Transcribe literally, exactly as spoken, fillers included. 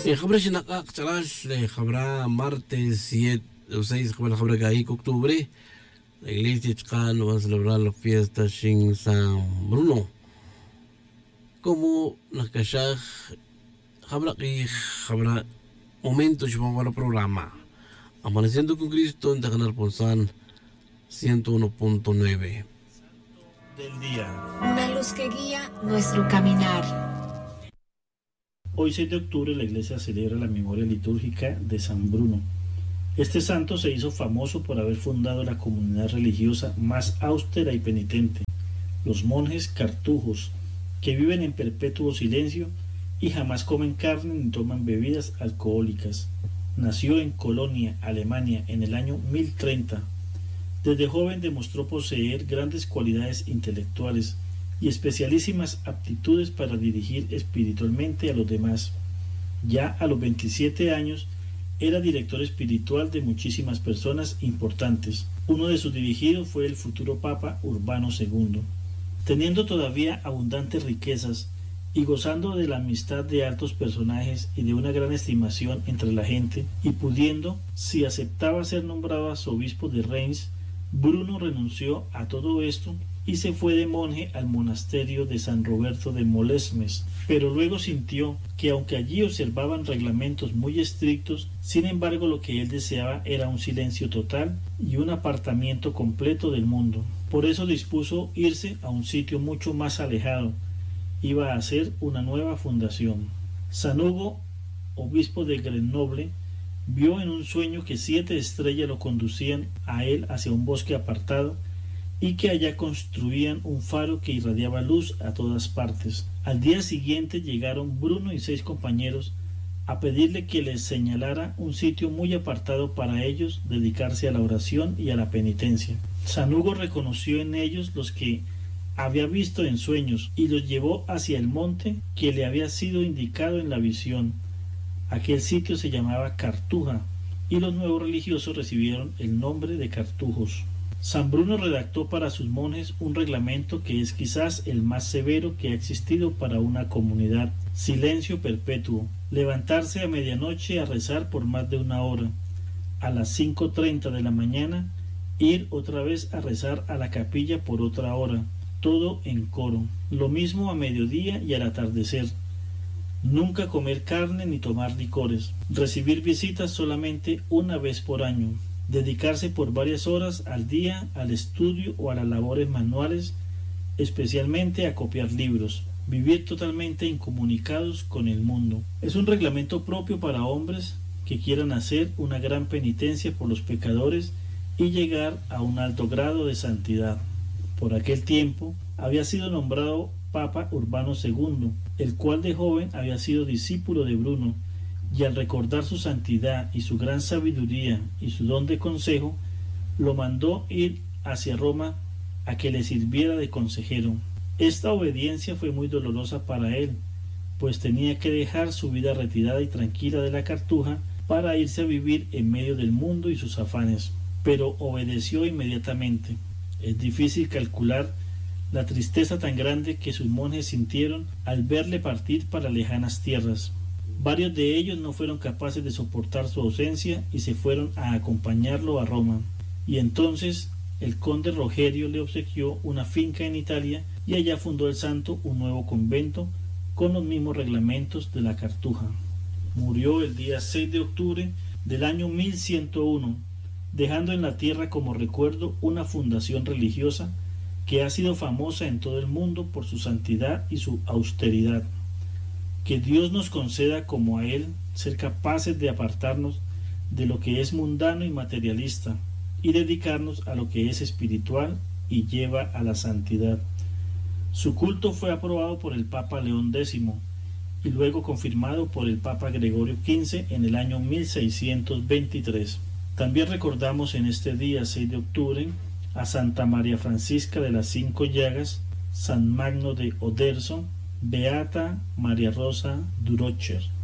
Eh, Jabra Shinaka, Charash, le Jabra martes siete o seis, Jabra Jabra Gaik, octubre. La iglesia chicana va a celebrar la fiesta Shin San Bruno. Como la Kashaj, Jabra y Jabra, momento Shimon para el programa. Amaneciendo con Cristo en Tajanar Ponzán ciento uno punto nueve. Del día. Una luz que guía nuestro caminar. Hoy seis de octubre la iglesia celebra la memoria litúrgica de San Bruno. Este santo se hizo famoso por haber fundado la comunidad religiosa más austera y penitente, los monjes cartujos, que viven en perpetuo silencio y jamás comen carne ni toman bebidas alcohólicas. Nació en Colonia, Alemania, en el año mil treinta. Desde joven demostró poseer grandes cualidades intelectuales y especialísimas aptitudes para dirigir espiritualmente a los demás. Ya a los veintisiete años era director espiritual de muchísimas personas importantes. Uno de sus dirigidos fue el futuro Papa Urbano segundo. Teniendo todavía abundantes riquezas y gozando de la amistad de altos personajes y de una gran estimación entre la gente, y pudiendo, si aceptaba ser nombrado arzobispo de Reims, Bruno renunció a todo esto y se fue de monje al monasterio de San Roberto de Molesmes, pero luego sintió que aunque allí observaban reglamentos muy estrictos, sin embargo lo que él deseaba era un silencio total y un apartamiento completo del mundo. Por eso dispuso irse a un sitio mucho más alejado. Iba a hacer una nueva fundación. San Hugo, obispo de Grenoble, vio en un sueño que siete estrellas lo conducían a él hacia un bosque apartado y que allá construían un faro que irradiaba luz a todas partes. Al día siguiente llegaron Bruno y seis compañeros a pedirle que les señalara un sitio muy apartado para ellos dedicarse a la oración y a la penitencia. San Hugo reconoció en ellos los que había visto en sueños y los llevó hacia el monte que le había sido indicado en la visión. Aquel sitio se llamaba Cartuja y los nuevos religiosos recibieron el nombre de cartujos. San Bruno redactó para sus monjes un reglamento que es quizás el más severo que ha existido para una comunidad: silencio perpetuo, levantarse a medianoche a rezar por más de una hora, a las cinco treinta de la mañana ir otra vez a rezar a la capilla por otra hora, todo en coro, lo mismo a mediodía y al atardecer. Nunca comer carne ni tomar licores, recibir visitas solamente una vez por año, dedicarse por varias horas al día al estudio o a las labores manuales, especialmente a copiar libros, vivir totalmente incomunicados con el mundo. Es un reglamento propio para hombres que quieran hacer una gran penitencia por los pecadores y llegar a un alto grado de santidad. Por aquel tiempo había sido nombrado Papa Urbano segundo, el cual de joven había sido discípulo de Bruno, y al recordar su santidad y su gran sabiduría y su don de consejo, lo mandó ir hacia Roma a que le sirviera de consejero. Esta obediencia fue muy dolorosa para él, pues tenía que dejar su vida retirada y tranquila de la Cartuja para irse a vivir en medio del mundo y sus afanes, pero obedeció inmediatamente. Es difícil calcular la tristeza tan grande que sus monjes sintieron al verle partir para lejanas tierras. Varios de ellos no fueron capaces de soportar su ausencia y se fueron a acompañarlo a Roma. Y entonces el conde Rogerio le obsequió una finca en Italia y allá fundó el santo un nuevo convento con los mismos reglamentos de la Cartuja. Murió el día seis de octubre del año mil ciento uno, dejando en la tierra como recuerdo una fundación religiosa que ha sido famosa en todo el mundo por su santidad y su austeridad. Que Dios nos conceda, como a Él, ser capaces de apartarnos de lo que es mundano y materialista y dedicarnos a lo que es espiritual y lleva a la santidad. Su culto fue aprobado por el Papa León décimo y luego confirmado por el Papa Gregorio quince en el año mil seiscientos veintitrés. También recordamos en este día seis de octubre a Santa María Francisca de las Cinco Llagas, San Magno de Oderzo, Beata María Rosa Durocher.